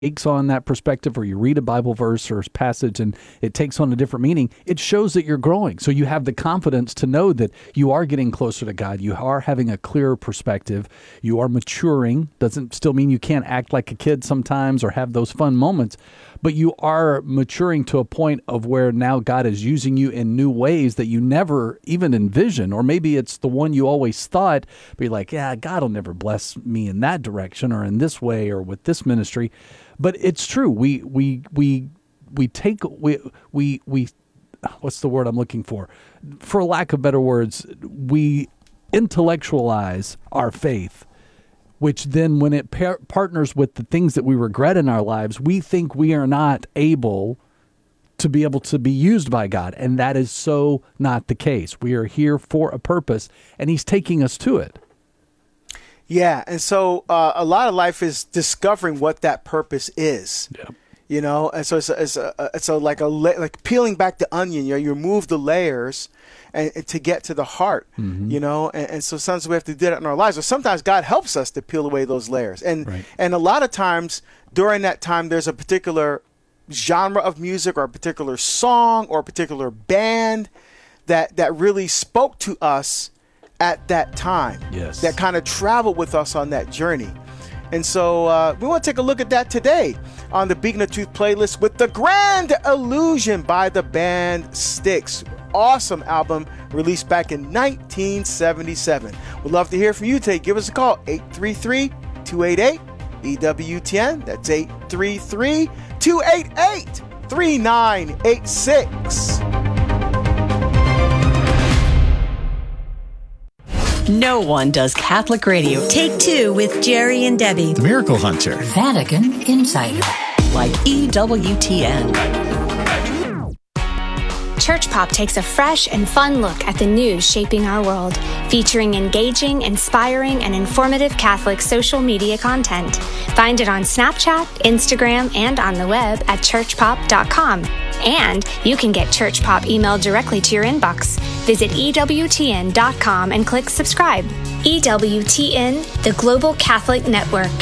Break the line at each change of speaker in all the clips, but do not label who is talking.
takes on that perspective, or you read a Bible verse or passage and it takes on a different meaning, it shows that you're growing. So you have the confidence to know that you are getting closer to God. You are having a clearer perspective. You are maturing. Doesn't still mean you can't act like a kid sometimes or have those fun moments, but you are maturing to a point of where now God is using you in new ways that you never even envisioned. Or maybe it's the one you always thought, but you're like, yeah, God will never bless me in that direction or in this way or with this ministry. But it's true. We what's the word I'm looking for? For lack of better words, we intellectualize our faith, which then when it partners with the things that we regret in our lives, we think we are not able to be used by God. And that is so not the case. We are here for a purpose, and He's taking us to it.
Yeah, and so a lot of life is discovering what that purpose is. Yeah. You know, and so it's like peeling back the onion. You know, you remove the layers and to get to the heart. Mm-hmm. You know, and so sometimes we have to do that in our lives. Or sometimes God helps us to peel away those layers. And and a lot of times during that time, there's a particular genre of music or a particular song or a particular band that really spoke to us at that time. Yes. That kind of traveled with us on that journey. And so we want to take a look at that today on the Beacon of Truth playlist with The Grand Illusion by the band Styx. Awesome album released back in 1977. We'd love to hear from you today. Give us a call, 833-288-EWTN. That's 833-288-3986.
No one does Catholic radio.
Take Two with Jerry and Debbie.
The Miracle Hunter.
Vatican Insider.
Like EWTN.
Church Pop takes a fresh and fun look at the news shaping our world, featuring engaging, inspiring, and informative Catholic social media content. Find it on Snapchat, Instagram, and on the web at churchpop.com. And you can get Church Pop emailed directly to your inbox. Visit EWTN.com and click subscribe. EWTN, the Global Catholic Network.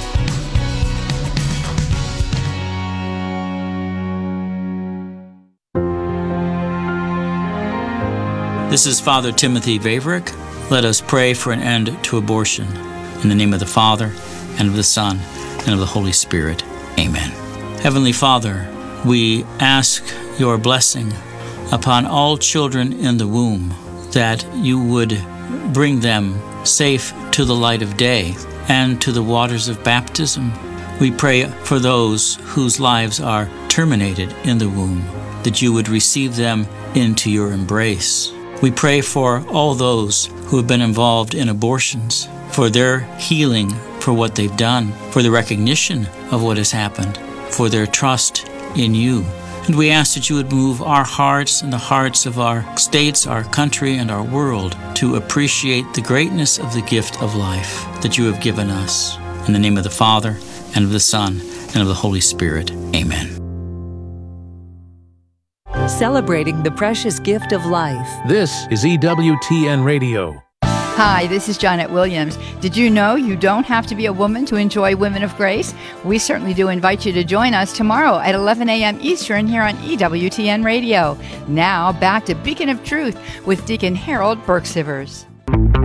This is Father Timothy Vaverick. Let us pray for an end to abortion. In the name of the Father, and of the Son, and of the Holy Spirit. Amen. Heavenly Father, we ask your blessing upon all children in the womb, that you would bring them safe to the light of day and to the waters of baptism. We pray for those whose lives are terminated in the womb, that you would receive them into your embrace. We pray for all those who have been involved in abortions, for their healing for what they've done, for the recognition of what has happened, for their trust in you. And we ask that you would move our hearts and the hearts of our states, our country, and our world to appreciate the greatness of the gift of life that you have given us. In the name of the Father, and of the Son, and of the Holy Spirit. Amen.
Celebrating the precious gift of life.
This is EWTN Radio.
Hi, this is Janet Williams. Did you know you don't have to be a woman to enjoy Women of Grace? We certainly do invite you to join us tomorrow at 11 a.m. Eastern here on EWTN Radio. Now, back to Beacon of Truth with Deacon Harold Burke-Sivers.